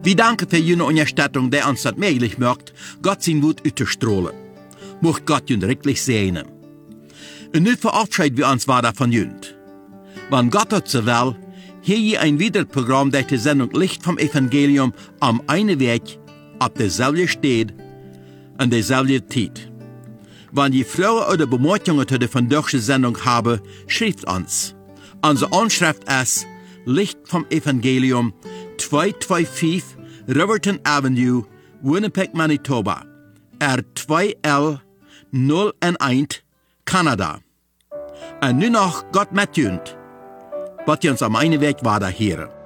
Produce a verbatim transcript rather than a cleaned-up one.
Wir danken für jene Unterstützung, die uns das möglich macht, Gott sein Wort auszustrahlen. Mocht Gott jün wirklich segnen. Und nun verabschieden wir uns weiter von jünd. Wenn Gott hat so will, hier je ein weiteres Programm, das die Sendung Licht vom Evangelium am einen Weg, ab derselbe steht, an derselbe Zeit. Wenn ihr Fragen oder Bemerkungen zu der von der Sendung haben, schreibt uns. Unsere Anschrift ist Licht vom Evangelium, zweihunderfünfundzwanzig Riverton Avenue, Winnipeg, Manitoba, R zwei L null eins, Kanada. Und nun noch Gott mit jünd, was uns am einen Weg weiter hören.